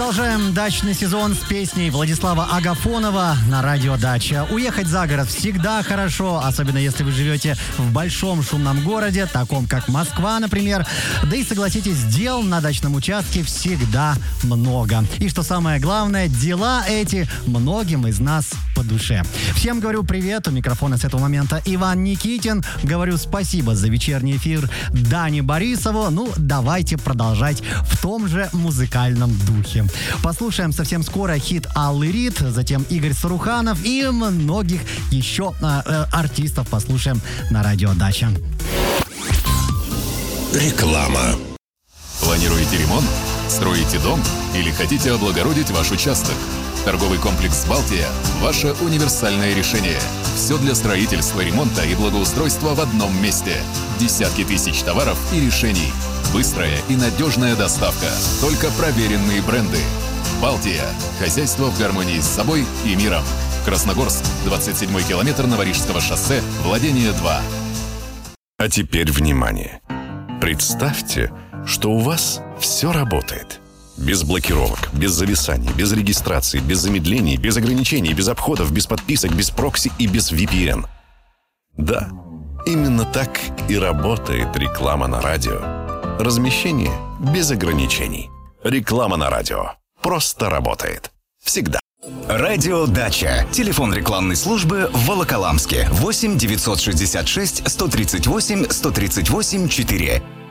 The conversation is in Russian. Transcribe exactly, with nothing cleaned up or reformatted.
Продолжаем дачный сезон с песней Владислава Агафонова на радио «Дача». Уехать за город всегда хорошо, особенно если вы живете в большом шумном городе, таком как Москва, например. Да и согласитесь, дел на дачном участке всегда много. И что самое главное, дела эти многим из нас по душе. Всем говорю привет, у микрофона с этого момента Иван Никитин. Говорю спасибо за вечерний эфир Дане Борисову. Ну, давайте продолжать в том же музыкальном духе. Послушаем совсем скоро хит Аллы Рид, затем Игорь Саруханов и многих еще э, э, артистов послушаем на радио «Дача». Реклама. Планируете ремонт? Строите дом? Или хотите облагородить ваш участок? Торговый комплекс «Балтия» – ваше универсальное решение. Все для строительства, ремонта и благоустройства в одном месте. Десятки тысяч товаров и решений. Быстрая и надежная доставка. Только проверенные бренды. «Балтия». Хозяйство в гармонии с собой и миром. Красногорск, двадцать седьмой километр Новорижского шоссе, владение два. А теперь внимание. Представьте, что у вас все работает. Без блокировок, без зависаний, без регистрации, без замедлений, без ограничений, без обходов, без подписок, без прокси и без ви пи эн. Да, именно так и работает реклама на радио. Размещение без ограничений. Реклама на радио. Просто работает. Всегда. Радио «Дача». Телефон рекламной службы в Волоколамске. восемь девятьсот шестьдесят шесть сто тридцать восемь сто тридцать восемь четыре.